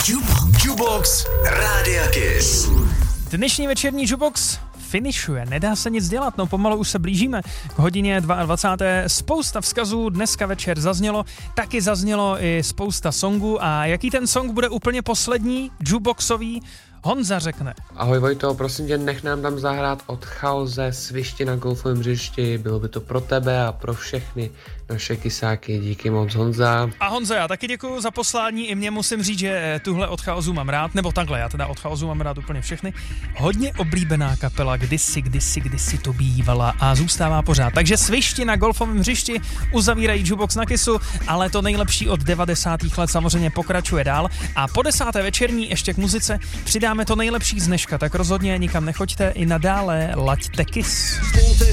Jukebox Rádia Kiss. Dnešní večerní Jukebox finišuje, nedá se nic dělat, no pomalu už se blížíme k hodině 22. Spousta vzkazů dneska večer zaznělo, taky zaznělo i spousta songů a jaký ten song bude úplně poslední, jukeboxový, Honza řekne. Ahoj Vojto, prosím tě, nech nám tam zahrát od Chaoze Svišti na golfovém hřišti, bylo by to pro tebe a pro všechny naše kysáky, díky moc Honza. A Honzo, já taky děkuju za poslání, i mě musím říct, že tuhle od Chaosu mám rád, nebo takhle, já teda od Chaosu mám rád úplně všechny. Hodně oblíbená kapela, kdysi to bývala a zůstává pořád. Takže Svišti na golfovém hřišti uzavírají Jukebox na Kissu, ale to nejlepší od 90. let samozřejmě pokračuje dál a po 10. večerní ještě k muzice přidáme to nejlepší z dneška, tak rozhodně nikam nechoďte, i nadále laďte Kiss.